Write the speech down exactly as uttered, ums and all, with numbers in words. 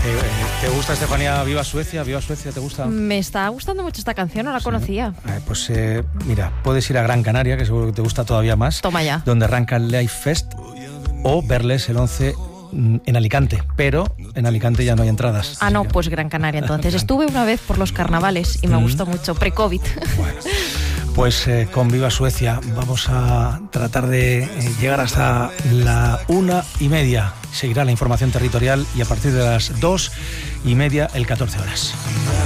Eh, ¿Te gusta, Estefanía, Viva Suecia? ¿Viva Suecia te gusta? Me está gustando mucho esta canción, no la sí. conocía. Eh, pues eh, mira, puedes ir a Gran Canaria, que seguro que te gusta todavía más. Toma ya. Donde arranca el Live Fest, o verles el once en Alicante, pero en Alicante ya no hay entradas. Ah, no, pues Gran Canaria entonces. Estuve una vez por los carnavales y me mm. gustó mucho, pre-COVID. Bueno. Pues eh, con Viva Suecia vamos a tratar de eh, llegar hasta la una y media. Seguirá la información territorial y a partir de las dos y media, el catorce horas.